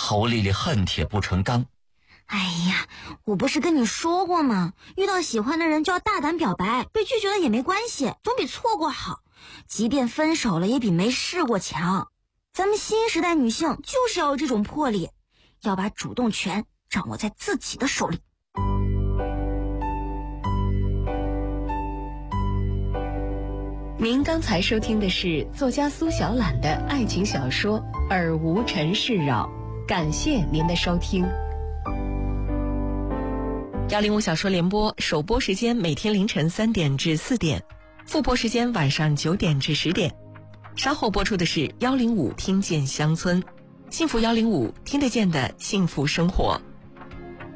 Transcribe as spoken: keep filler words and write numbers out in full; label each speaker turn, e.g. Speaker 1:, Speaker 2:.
Speaker 1: 侯丽丽恨铁不成钢。
Speaker 2: 哎呀，我不是跟你说过吗？遇到喜欢的人就要大胆表白，被拒绝了也没关系，总比错过好。即便分手了也比没试过强。咱们新时代女性就是要有这种魄力，要把主动权掌握在自己的手里。
Speaker 3: 您刚才收听的是作家苏小懒的爱情小说《尔无尘世扰》，感谢您的收听。幺零五小说联播首播时间每天凌晨三点至四点，复播时间晚上九点至十点。稍后播出的是幺零五听见乡村，幸福幺零五听得见的幸福生活。